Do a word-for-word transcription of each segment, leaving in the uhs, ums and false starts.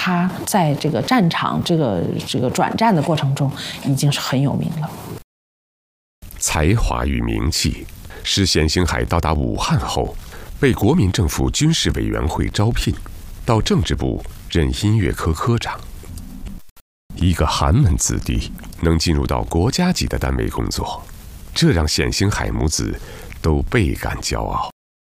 他在这个战场这个这个转战的过程中已经是很有名了。 才华与名气使冼星海到达武汉后，被国民政府军事委员会招聘，到政治部任音乐科科长。一个寒门子弟能进入到国家级的单位工作，这让冼星海母子都倍感骄傲。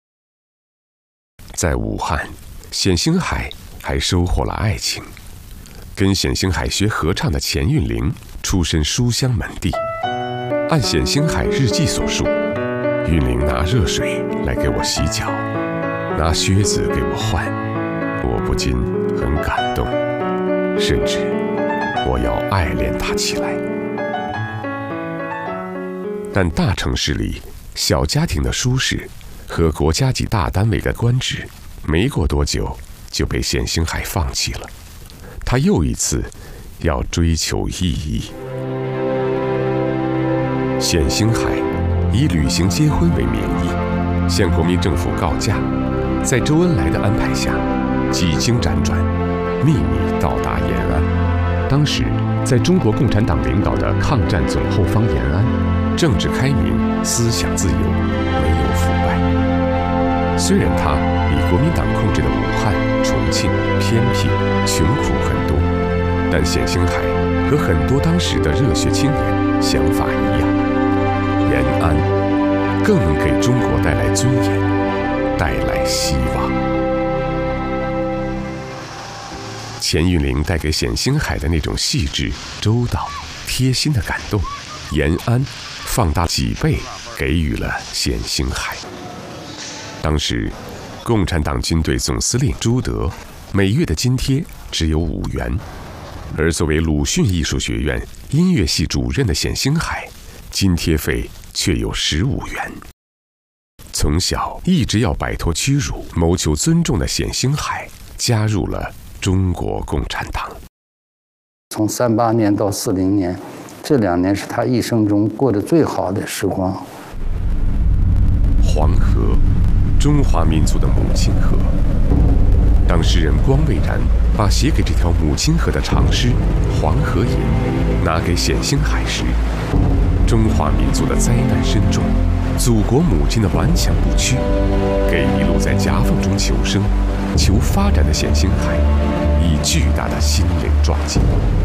在武汉，冼星海还收获了爱情。跟冼星海学合唱的钱韵玲出身书香门第，按冼星海日记所述，韵玲拿热水来给我洗脚，拿靴子给我换，我不禁很感动，甚至我要爱恋她起来。但大城市里小家庭的舒适和国家级大单位的官职，没过多久就被冼星海放弃了。他又一次要追求意义。冼星海以履行结婚为名义，向国民政府告假，在周恩来的安排下，几经辗转，秘密到达延安。当时，在中国共产党领导的抗战总后方延安，政治开明，思想自由，没有腐败。虽然他比国民党控制的武汉、重庆偏僻、穷苦很多，但冼星海和很多当时的热血青年想法一样，延安更能给中国带来尊严，带来希望。钱韵玲带给冼星海的那种细致、周到、贴心的感动，延安放大几倍给予了冼星海。当时，共产党军队总司令朱德每月的津贴只有五元，而作为鲁迅艺术学院音乐系主任的冼星海，津贴费却有十五元。从小一直要摆脱屈辱、谋求尊重的冼星海，加入了中国共产党。 从三八年到四零年，这两年是他一生中过得最好的时光。 黄河，中华民族的母亲河。当诗人光蔚然把写给这条母亲河的长诗《黄河引》拿给冼星海时，中华民族的灾难深重，祖国母亲的顽强不屈，给一路在夹缝中求生、求发展的冼星海以巨大的心灵撞击。